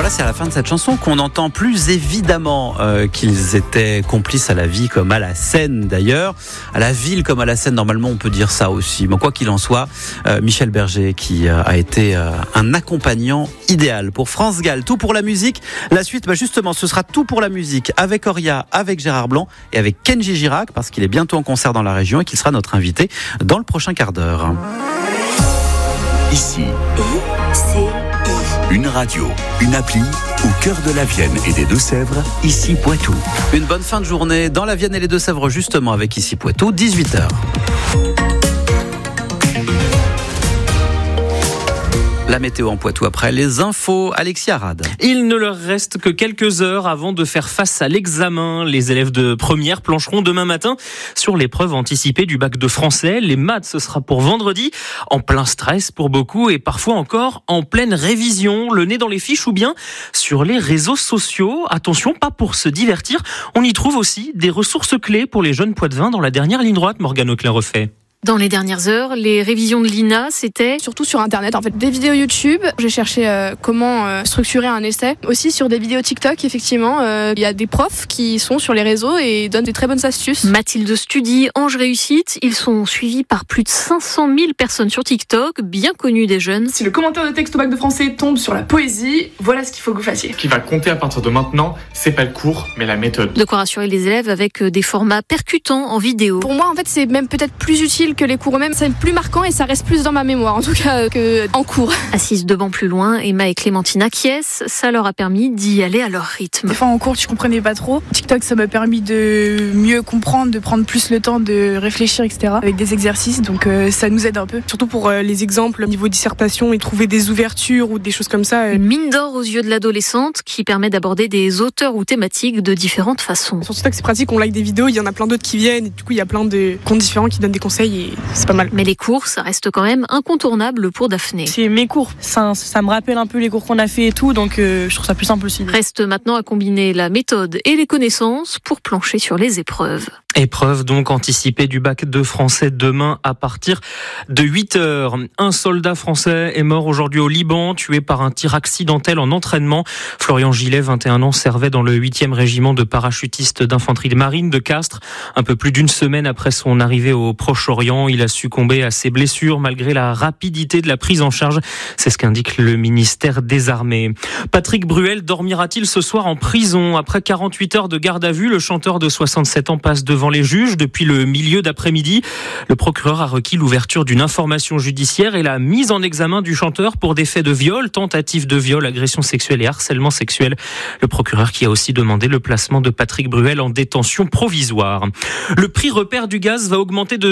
Là, c'est à la fin de cette chanson qu'on entend plus évidemment qu'ils étaient complices à la vie comme à la scène d'ailleurs. À la ville comme à la scène, normalement on peut dire ça aussi. Mais quoi qu'il en soit, Michel Berger qui a été un accompagnant idéal pour France Gall. Tout pour la musique. La suite, justement, ce sera tout pour la musique avec Oria, avec Gérard Blanc et avec Kenji Girac parce qu'il est bientôt en concert dans la région et qu'il sera notre invité dans le prochain quart d'heure. Ici, une radio, une appli au cœur de la Vienne et des Deux-Sèvres, Ici Poitou. Une bonne fin de journée dans la Vienne et les Deux-Sèvres justement avec Ici Poitou, 18h. La météo en Poitou après les infos, Alexis Arad. Il ne leur reste que quelques heures avant de faire face à l'examen. Les élèves de première plancheront demain matin sur l'épreuve anticipée du bac de français. Les maths, ce sera pour vendredi. En plein stress pour beaucoup et parfois encore en pleine révision. Le nez dans les fiches ou bien sur les réseaux sociaux. Attention, pas pour se divertir. On y trouve aussi des ressources clés pour les jeunes poitevins dans la dernière ligne droite. Morgane Auclair-Refait. Dans les dernières heures, les révisions de l'INA, c'était surtout sur Internet, en fait, des vidéos YouTube. J'ai cherché comment structurer un essai. Aussi sur des vidéos TikTok, effectivement, il y a des profs qui sont sur les réseaux et donnent des très bonnes astuces. Mathilde Studi, Ange Réussite, ils sont suivis par plus de 500 000 personnes sur TikTok, bien connues des jeunes. Si le commentaire de texte au bac de français tombe sur la poésie, voilà ce qu'il faut que vous fassiez. Ce qui va compter à partir de maintenant, c'est pas le cours, mais la méthode. De quoi rassurer les élèves avec des formats percutants en vidéo. Pour moi, en fait, c'est même peut-être plus utile que les cours eux-mêmes, c'est plus marquant et ça reste plus dans ma mémoire, en tout cas qu'en cours. Assises deux bancs plus loin, Emma et Clémentine acquiescent, ça leur a permis d'y aller à leur rythme. Des fois en cours, tu comprenais pas trop. TikTok, ça m'a permis de mieux comprendre, de prendre plus le temps de réfléchir, etc. avec des exercices, donc ça nous aide un peu. Surtout pour les exemples, niveau dissertation et trouver des ouvertures ou des choses comme ça. Une mine d'or aux yeux de l'adolescente qui permet d'aborder des auteurs ou thématiques de différentes façons. Sur TikTok, c'est pratique, on like des vidéos, il y en a plein d'autres qui viennent, et du coup, il y a plein de comptes différents qui donnent des conseils et c'est pas mal. Mais les cours, ça reste quand même incontournable pour Daphné. C'est mes cours, ça me rappelle un peu les cours qu'on a fait et tout, donc je trouve ça plus simple aussi. Reste maintenant à combiner la méthode et les connaissances pour plancher sur les épreuves. Épreuve donc anticipée du bac de français demain à partir de 8h. Un soldat français est mort aujourd'hui au Liban, tué par un tir accidentel en entraînement. Florian Gillet, 21 ans, servait dans le 8e régiment de parachutistes d'infanterie de marine de Castres. Un peu plus d'une semaine après son arrivée au Proche-Orient, il a succombé à ses blessures malgré la rapidité de la prise en charge. C'est ce qu'indique le ministère des Armées. Patrick Bruel dormira-t-il ce soir en prison? Après 48 heures de garde à vue, le chanteur de 67 ans passe devant les juges depuis le milieu d'après-midi. Le procureur a requis l'ouverture d'une information judiciaire et la mise en examen du chanteur pour des faits de viol, tentative de viol, agression sexuelle et harcèlement sexuel. Le procureur qui a aussi demandé le placement de Patrick Bruel en détention provisoire. Le prix repère du gaz va augmenter de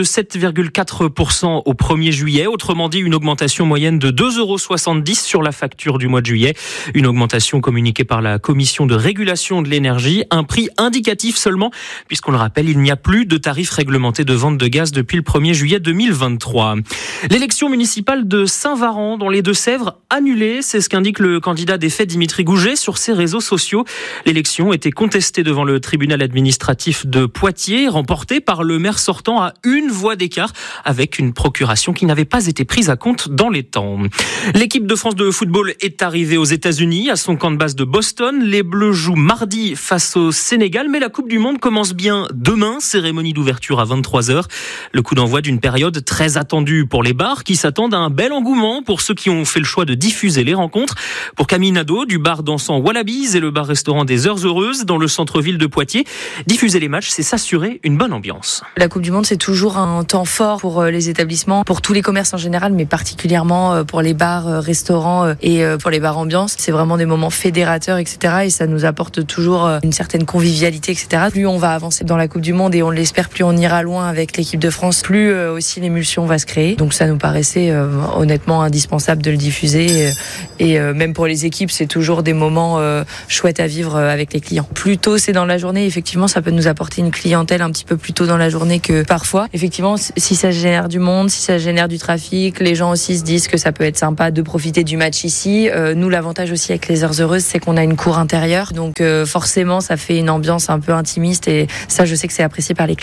7,4% au 1er juillet. Autrement dit, une augmentation moyenne de 2,70 € sur la facture du mois de juillet. Une augmentation communiquée par la Commission de régulation de l'énergie. Un prix indicatif seulement, puisqu'on le rappelle, il n'y a plus de tarifs réglementés de vente de gaz depuis le 1er juillet 2023. L'élection municipale de Saint-Varan dans les Deux-Sèvres annulée, c'est ce qu'indique le candidat des Faits Dimitri Gouget sur ses réseaux sociaux. L'élection était contestée devant le tribunal administratif de Poitiers, remportée par le maire sortant à une voix d'écart, avec une procuration qui n'avait pas été prise à compte dans les temps. L'équipe de France de football est arrivée aux États-Unis, à son camp de base de Boston. Les Bleus jouent mardi face au Sénégal, mais la Coupe du Monde commence bien demain. Cérémonie d'ouverture à 23h. Le coup d'envoi d'une période très attendue pour les bars qui s'attendent à un bel engouement pour ceux qui ont fait le choix de diffuser les rencontres. Pour Camille Nadeau, du bar dansant Wallabies et le bar-restaurant des Heures Heureuses dans le centre-ville de Poitiers, diffuser les matchs, c'est s'assurer une bonne ambiance. La Coupe du Monde, c'est toujours un temps fort pour les établissements, pour tous les commerces en général, mais particulièrement pour les bars, restaurants et pour les bars ambiance. C'est vraiment des moments fédérateurs, etc. Et ça nous apporte toujours une certaine convivialité, etc. Plus on va avancer dans la Coupe du Monde et on l'espère, plus on ira loin avec l'équipe de France, plus aussi l'émulsion va se créer. Donc ça nous paraissait honnêtement indispensable de le diffuser. Et même pour les équipes, c'est toujours des moments chouettes à vivre avec les clients. Plus tôt c'est dans la journée, effectivement, ça peut nous apporter une clientèle un petit peu plus tôt dans la journée que parfois. Effectivement, si ça génère du monde, si ça génère du trafic, les gens aussi se disent que ça peut être sympa de profiter du match ici. Nous, l'avantage aussi avec les Heures Heureuses, c'est qu'on a une cour intérieure. Donc forcément, ça fait une ambiance un peu intimiste et ça, je sais que c'est apprécié par les clients.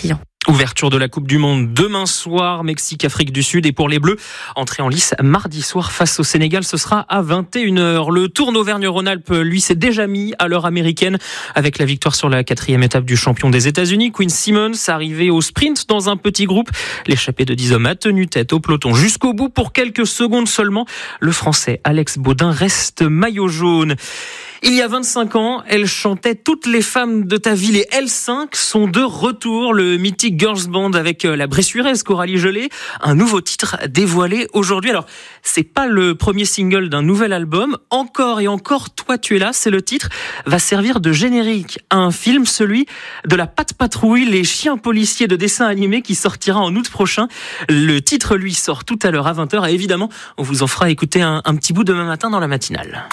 Ouverture de la Coupe du Monde demain soir, Mexique-Afrique du Sud. Et pour les Bleus, entrée en lice mardi soir face au Sénégal, ce sera à 21h. Le Tour d'Auvergne-Rhône-Alpes, lui, s'est déjà mis à l'heure américaine avec la victoire sur la 4e étape du champion des États-Unis. Quinn Simmons, arrivé au sprint dans un petit groupe. L'échappée de 10 hommes a tenu tête au peloton jusqu'au bout pour quelques secondes seulement. Le Français Alex Baudin reste maillot jaune. Il y a 25 ans, elle chantait « Toutes les femmes de ta ville » et L5 sont de retour. Le mythique Girls Band avec la Bressuiraise Coralie Gelé. Un nouveau titre dévoilé aujourd'hui. Alors, c'est pas le premier single d'un nouvel album. Encore et encore, Toi tu es là, c'est le titre, va servir de générique à un film, celui de la Patte Patrouille, les chiens policiers de dessin animé qui sortira en août prochain. Le titre, lui, sort tout à l'heure à 20h et évidemment, on vous en fera écouter un petit bout demain matin dans la matinale.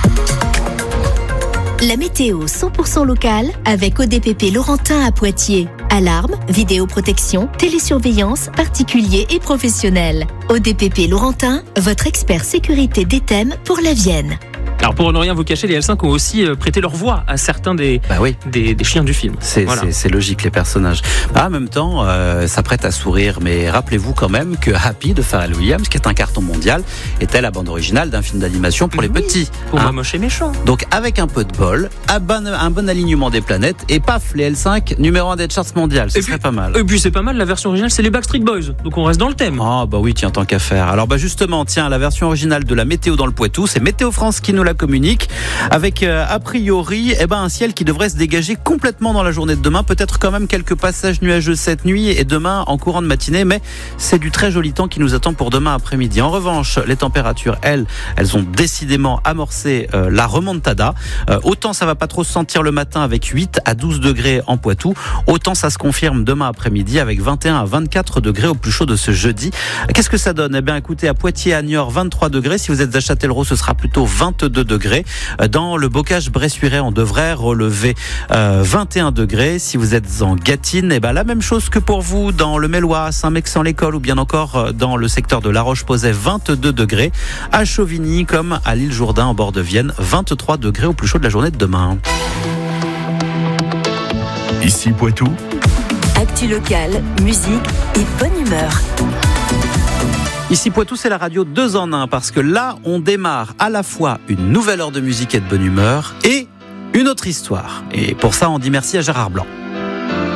La météo 100% locale avec ODPP Laurentin à Poitiers. Alarme, vidéoprotection, télésurveillance, particuliers et professionnels. ODPP Laurentin, votre expert sécurité d'Ethème pour la Vienne. Alors pour ne rien vous cacher, les L5 ont aussi prêté leur voix à certains des chiens du film. C'est logique, les personnages. En même temps, ça prête à sourire, mais rappelez-vous quand même que Happy de Pharrell Williams, qui est un carton mondial, était la bande originale d'un film d'animation pour les petits. Pour Moche et Méchant. Donc avec un peu de bol, un bon alignement des planètes, et paf, les L5, numéro 1 des charts mondiales, ce serait pas mal. Et puis c'est pas mal, la version originale, c'est les Backstreet Boys, donc on reste dans le thème. Ah bah oui, tiens, tant qu'à faire. Alors justement, la version originale de la météo dans le Poitou, c'est Météo France qui nous la communique, avec a priori un ciel qui devrait se dégager complètement dans la journée de demain, peut-être quand même quelques passages nuageux cette nuit et demain en courant de matinée, mais c'est du très joli temps qui nous attend pour demain après-midi. En revanche, les températures, elles ont décidément amorcé la remontada. Autant ça va pas trop se sentir le matin avec 8 à 12 degrés en Poitou, autant ça se confirme demain après-midi avec 21 à 24 degrés au plus chaud de ce jeudi. Qu'est-ce que ça donne ? Écoutez, à Poitiers, à Niort, 23 degrés. Si vous êtes à Châtellerault, ce sera plutôt 22 degrés. Dans le bocage bressuirais, on devrait relever 21 degrés. Si vous êtes en Gâtine, la même chose que pour vous dans le Mélois, Saint-Mexan-l'École ou bien encore dans le secteur de La Roche-Posay, 22 degrés. À Chauvigny comme à l'île Jourdain en bord de Vienne, 23 degrés au plus chaud de la journée de demain. Ici Poitou. Actu locale, musique et bonne humeur. Ici Poitou, c'est la radio 2 en 1 parce que là, on démarre à la fois une nouvelle heure de musique et de bonne humeur et une autre histoire. Et pour ça, on dit merci à Gérard Blanc.